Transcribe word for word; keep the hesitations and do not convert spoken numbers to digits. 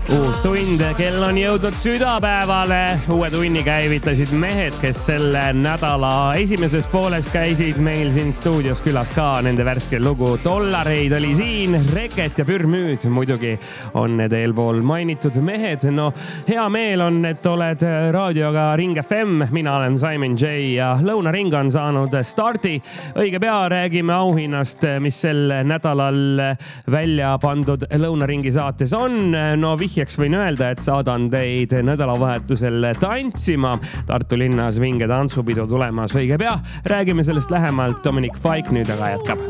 Uus tund, kell on jõudnud südapäevale. Uue tunni käivitasid mehed, kes selle nädala esimeses pooles käisid meil siin stuudios külas ka. Nende värske lugu Dollareid oli siin, Reket ja Pürmüüd. Muidugi on need eelpool mainitud mehed. No, hea meel on, et oled raadioga Ring F M. Mina olen Simon J ja Lõunaring on saanud stardi. Õige pea räägime auhinnast, mis sel nädalal välja pandud Lõunaringi saates on. No vihjeks võin öelda, et saadan teid nädalavahetusel tantsima. Tartu linnas vinge tantsupidu tulemas õige pea. Räägime sellest lähemalt. Dominic Fike nüüd aga jätkab.